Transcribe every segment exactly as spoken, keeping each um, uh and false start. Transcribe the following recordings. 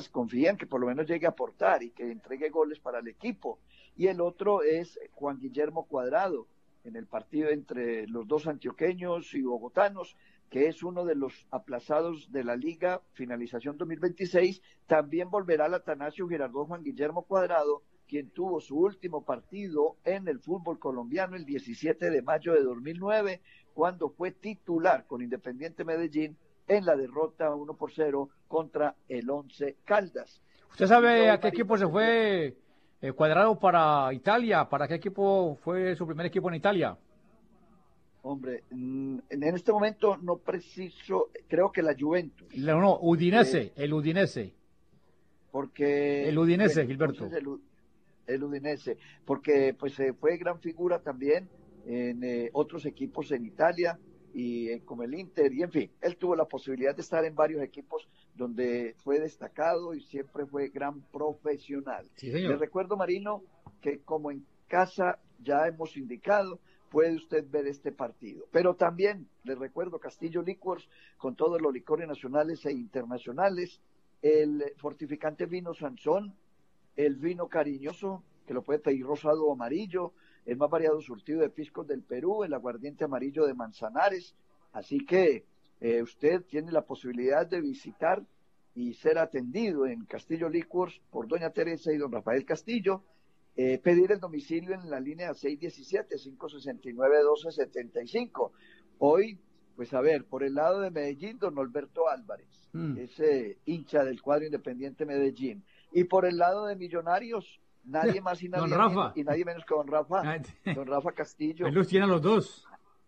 pues confían que por lo menos llegue a aportar y que entregue goles para el equipo. Y el otro es Juan Guillermo Cuadrado, en el partido entre los dos antioqueños y bogotanos, que es uno de los aplazados de la Liga, finalización dos mil veintiséis, también volverá al Atanasio Girardot Juan Guillermo Cuadrado, quien tuvo su último partido en el fútbol colombiano el diecisiete de mayo de dos mil nueve, cuando fue titular con Independiente Medellín en la derrota uno por cero contra el Once Caldas. ¿Usted sabe a qué equipo se fue eh, Cuadrado para Italia? ¿Para qué equipo fue su primer equipo en Italia? Hombre, en este momento no preciso, creo que la Juventus. No, no, Udinese, eh, el Udinese. Porque... El Udinese, bueno, Gilberto. El, el Udinese, porque pues eh, fue gran figura también en eh, otros equipos en Italia, y eh, como el Inter, y en fin, él tuvo la posibilidad de estar en varios equipos donde fue destacado y siempre fue gran profesional. Sí, señor. Le recuerdo, Marino, que como en casa ya hemos indicado, puede usted ver este partido. Pero también le recuerdo Castillo Liquors, con todos los licores nacionales e internacionales, el fortificante vino Sansón, el vino cariñoso, que lo puede pedir rosado o amarillo, el más variado surtido de piscos del Perú, el aguardiente amarillo de Manzanares. Así que eh, usted tiene la posibilidad de visitar y ser atendido en Castillo Liquors por doña Teresa y don Rafael Castillo. Eh, pedir el domicilio en la línea seis diecisiete, cinco sesenta y nueve, doce setenta y cinco. Hoy, pues a ver, por el lado de Medellín, don Alberto Álvarez, mm. ese hincha del cuadro Independiente Medellín. Y por el lado de Millonarios, nadie más y nadie, menos, y nadie menos que don Rafa, don Rafa Castillo. Él los tiene a los dos.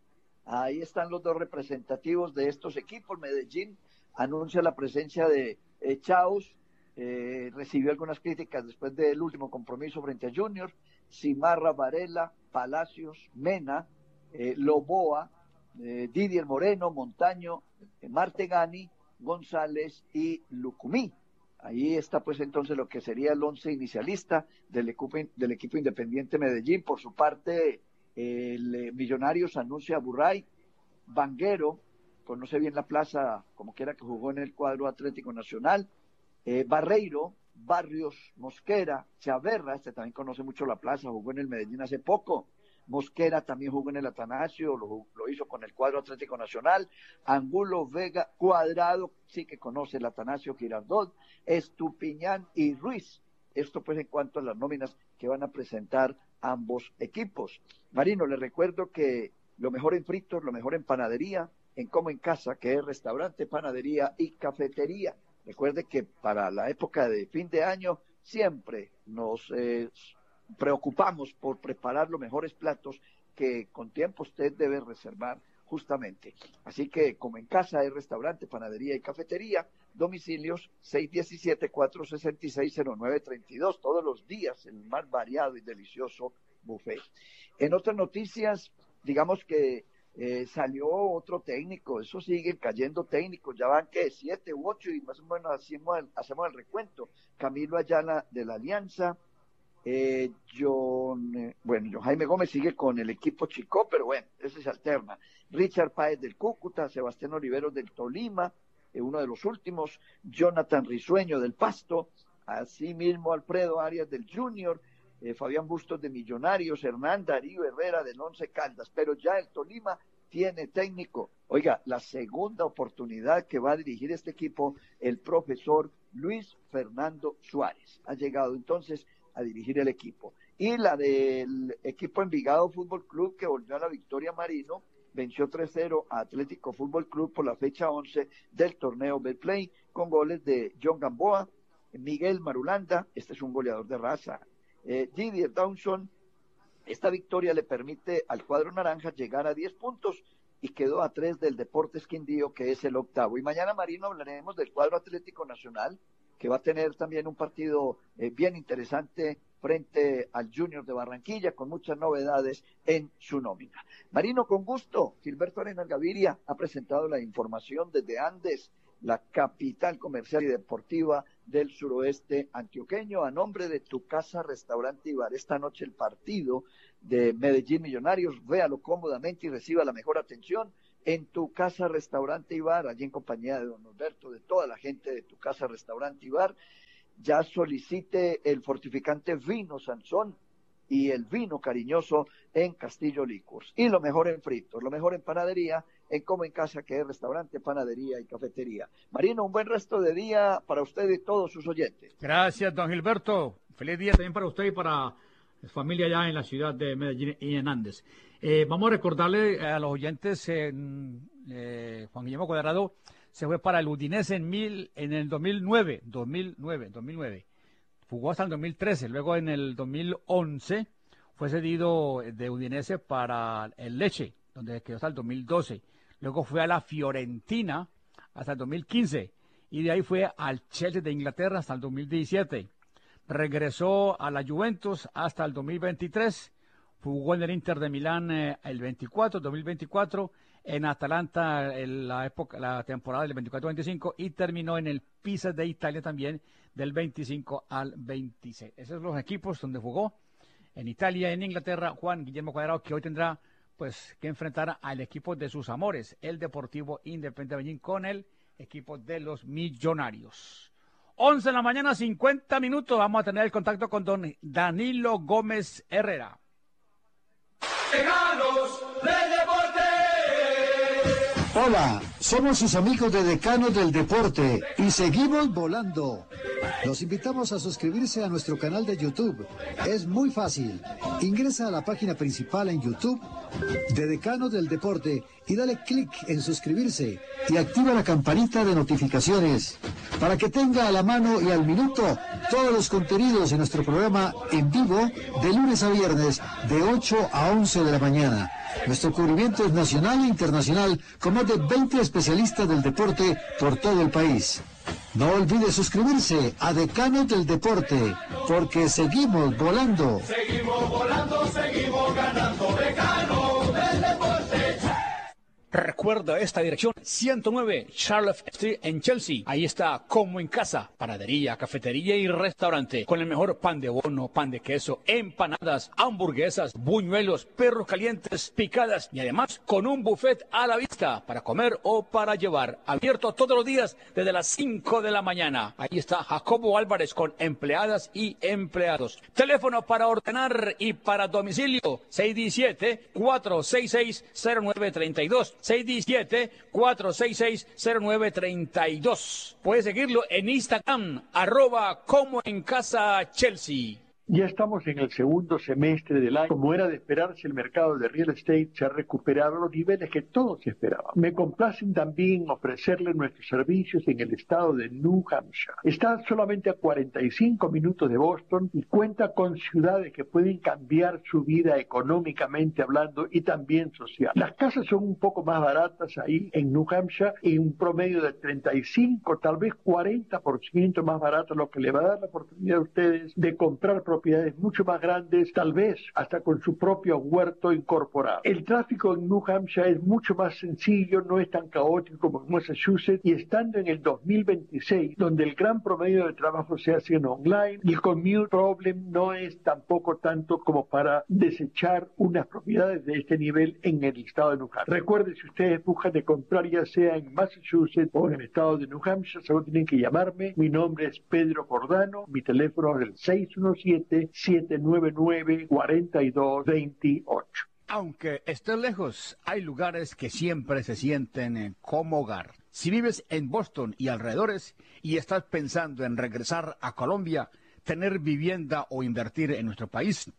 Ahí están los dos representativos de estos equipos. Medellín anuncia la presencia de eh, Chaus, eh, recibió algunas críticas después del último compromiso frente a Junior. Cimarra, Varela, Palacios, Mena, eh, Loboa, eh, Didier Moreno, Montaño, eh, Martegani, González y Lucumí. Ahí está pues entonces lo que sería el once inicialista del equipo, del equipo Independiente Medellín. Por su parte, el eh, Millonarios anuncia a Burray, Vanguero, conoce bien la plaza, como quiera que jugó en el cuadro Atlético Nacional, eh, Barreiro, Barrios, Mosquera, Chaverra, este también conoce mucho la plaza, jugó en el Medellín hace poco, Mosquera también jugó en el Atanasio, lo, lo hizo con el cuadro Atlético Nacional, Angulo, Vega, Cuadrado, sí que conoce el Atanasio Girardot, Estupiñán y Ruiz. Esto pues en cuanto a las nóminas que van a presentar ambos equipos. Marino, le recuerdo que lo mejor en fritos, lo mejor en panadería, en Como en Casa, que es restaurante, panadería y cafetería. Recuerde que para la época de fin de año siempre nos eh, preocupamos por preparar los mejores platos que con tiempo usted debe reservar justamente. Así que Como en Casa es restaurante, panadería y cafetería, domicilios seis diecisiete, cuatro sesenta y seis, cero nueve treinta y dos, todos los días el más variado y delicioso buffet. En otras noticias, digamos que eh, salió otro técnico, eso sigue cayendo técnicos, ya van que siete u ocho y más o menos hacemos el, hacemos el recuento. Camilo Ayala de la Alianza, eh, John, eh, bueno, John Jaime Gómez sigue con el equipo Chicó, pero bueno, ese se alterna. Richard Páez del Cúcuta, Sebastián Oliveros del Tolima, eh, uno de los últimos, Jonathan Risueño del Pasto, asimismo Alfredo Arias del Junior, Eh, Fabián Bustos de Millonarios, Hernán Darío Herrera del Once Caldas, pero ya el Tolima tiene técnico. Oiga, la segunda oportunidad que va a dirigir este equipo, el profesor Luis Fernando Suárez. Ha llegado entonces a dirigir el equipo. Y la del equipo Envigado Fútbol Club, que volvió a la victoria, Marino, venció tres cero a Atlético Fútbol Club por la fecha once del torneo Betplay, con goles de John Gamboa, Miguel Marulanda, este es un goleador de raza, Eh, Didier Dawson. Esta victoria le permite al cuadro naranja llegar a diez puntos y quedó a tres del Deportes Quindío, que es el octavo. Y mañana, Marino, hablaremos del cuadro Atlético Nacional, que va a tener también un partido eh, bien interesante frente al Junior de Barranquilla, con muchas novedades en su nómina. Marino, con gusto, Gilberto Arenas Gaviria ha presentado la información desde Andes, la capital comercial y deportiva del suroeste antioqueño, a nombre de Tu Casa Restaurante y Bar. Esta noche el partido de Medellín Millonarios, véalo cómodamente y reciba la mejor atención en Tu Casa Restaurante y Bar, allí en compañía de don Norberto, de toda la gente de Tu Casa Restaurante y Bar. ya solicite el fortificante vino Sansón y el vino cariñoso en Castillo Licors. Y lo mejor en fritos, lo mejor en panadería, en Como en Casa, que es restaurante, panadería y cafetería. Marino, un buen resto de día para usted y todos sus oyentes. Gracias, don Gilberto. Feliz día también para usted y para su familia allá en la ciudad de Medellín y en Andes. Eh, vamos a recordarle a los oyentes, eh, eh, Juan Guillermo Cuadrado se fue para el Udinese en, mil, en el dos mil nueve, dos mil nueve, dos mil nueve. Jugó hasta el dos mil trece, luego en el dos mil once fue cedido de Udinese para el Lecce, donde quedó hasta el dos mil doce. Luego fue a la Fiorentina hasta el dos mil quince y de ahí fue al Chelsea de Inglaterra hasta el dos mil diecisiete. Regresó a la Juventus hasta el dos mil veintitrés, jugó en el Inter de Milán eh, el veinticuatro, dos mil veinticuatro, en Atalanta en la época, la temporada del veinticuatro veinticinco y terminó en el Pisa de Italia también del veinticinco al veintiséis. Esos son los equipos donde jugó en Italia, en Inglaterra, Juan Guillermo Cuadrado, que hoy tendrá pues que enfrentar al equipo de sus amores, el Deportivo Independiente de Medellín, con el equipo de los Millonarios. once de la mañana, cincuenta minutos, vamos a tener el contacto con don Danilo Gómez Herrera. Decanos del Deporte. Hola, somos sus amigos de Decanos del Deporte y seguimos volando. Los invitamos a suscribirse a nuestro canal de YouTube. Es muy fácil. Ingresa a la página principal en YouTube de Decanos del Deporte y dale clic en suscribirse y activa la campanita de notificaciones para que tenga a la mano y al minuto todos los contenidos de nuestro programa en vivo de lunes a viernes de ocho a once de la mañana. Nuestro cubrimiento es nacional e internacional con más de veinte especialistas del deporte por todo el país. No olvide suscribirse a Decanos del Deporte, porque seguimos volando. Seguimos volando, seguimos ganando. Decanos del Deporte. Recuerda esta dirección, ciento nueve Charlotte Street en Chelsea. Ahí está Como en Casa, panadería, cafetería y restaurante, con el mejor pan de bono, pan de queso, empanadas, hamburguesas, buñuelos, perros calientes, picadas y además con un buffet a la vista para comer o para llevar. Abierto todos los días desde las cinco de la mañana. Ahí está Jacobo Álvarez con empleadas y empleados. Teléfono para ordenar y para domicilio, seis uno siete, cuatro seis seis, cero nueve tres dos. seis uno siete, cuatro seis seis, cero nueve tres dos. Puedes seguirlo en Instagram, arroba Como en Casa Chelsea. Ya estamos en el segundo semestre del año. Como era de esperarse, el mercado de real estate se ha recuperado a los niveles que todos esperaban. Me complacen también ofrecerle nuestros servicios en el estado de New Hampshire. Está solamente a cuarenta y cinco minutos de Boston y cuenta con ciudades que pueden cambiar su vida económicamente hablando y también social. Las casas son un poco más baratas ahí en New Hampshire, en un promedio de treinta y cinco, tal vez cuarenta por ciento más barato, lo que le va a dar la oportunidad a ustedes de comprar propiedades propiedades mucho más grandes, tal vez hasta con su propio huerto incorporado. El tráfico en New Hampshire es mucho más sencillo, no es tan caótico como en Massachusetts, y estando en el dos mil veintiséis, donde el gran promedio de trabajo se hace en online, el commute problem no es tampoco tanto como para desechar unas propiedades de este nivel en el estado de New Hampshire. Recuerden, si ustedes buscan de comprar ya sea en Massachusetts o en el estado de New Hampshire, solo tienen que llamarme. Mi nombre es Pedro Cordano, mi teléfono es el seis uno siete, siete nueve nueve, cuatro dos dos ocho. Aunque estés lejos, hay lugares que siempre se sienten como hogar. Si vives en Boston y alrededores y estás pensando en regresar a Colombia, tener vivienda o invertir en nuestro país,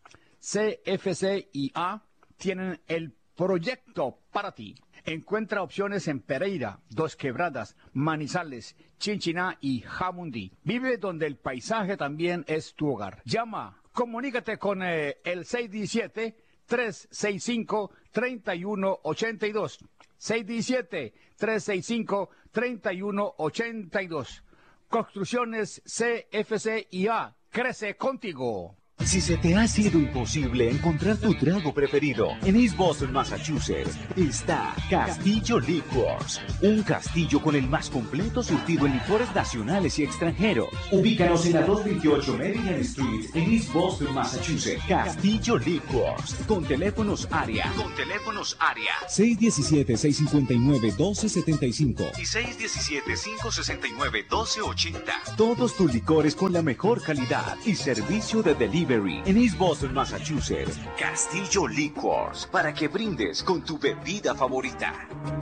C F C y A tienen el proyecto para ti. Encuentra opciones en Pereira, Dos Quebradas, Manizales, Chinchiná y Jamundí. Vive donde el paisaje también es tu hogar. Llama, comunícate con eh, el seis uno siete, tres seis cinco, tres uno ocho dos. seis uno siete, tres seis cinco, tres uno ocho dos. Construcciones C F C y A. Crece contigo. Si se te ha sido imposible encontrar tu trago preferido, en East Boston, Massachusetts, está Castillo Liquors, un castillo con el más completo surtido en licores nacionales y extranjeros. Ubícanos en la doscientos veintiocho Meridian Street, en East Boston, Massachusetts. Castillo Liquors, con teléfonos área, con teléfonos área seis uno siete, seis cinco nueve, uno dos siete cinco y seis uno siete, cinco seis nueve, dos cero ocho cero. Todos tus licores con la mejor calidad y servicio de delivery en East Boston, Massachusetts. Castillo Liquors, para que brindes con tu bebida favorita.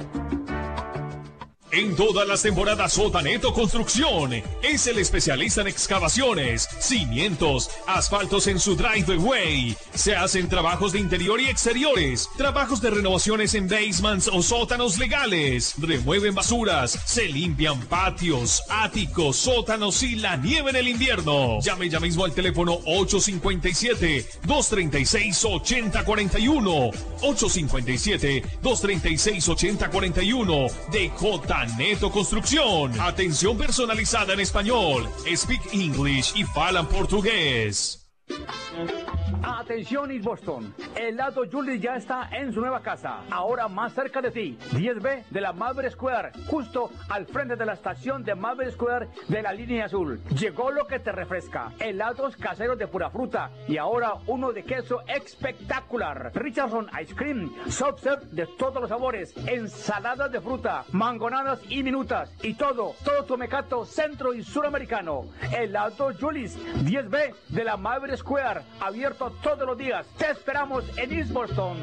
En todas las temporadas Sotaneto Construcción es el especialista en excavaciones, cimientos, asfaltos en su driveway. Se hacen trabajos de interior y exteriores, trabajos de renovaciones en basements o sótanos legales. Remueven basuras, se limpian patios, áticos, sótanos y la nieve en el invierno. Llame ya mismo al teléfono ocho cinco siete, dos tres seis, ocho cero cuatro uno. ocho cinco siete, dos tres seis, ocho cero cuatro uno de J. Neto Construcción. Atención personalizada en español. Speak English y falan portugués. Atención East Boston, el Helado Julie ya está en su nueva casa, ahora más cerca de ti, diez B de la Marble Square, justo al frente de la estación de Marble Square de la línea azul. Llegó lo que te refresca, helados caseros de pura fruta y ahora uno de queso espectacular. Richardson Ice Cream, soft serve de todos los sabores, ensaladas de fruta, mangonadas y minutas y todo, todo tu mecato centro y suramericano. Helado Julie's, diez B de la Marble Square, abierto todos los días. Te esperamos en East Boston.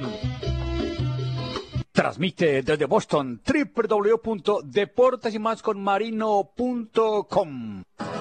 Transmite desde Boston, doble u doble u doble u punto deportes y más con marino punto com.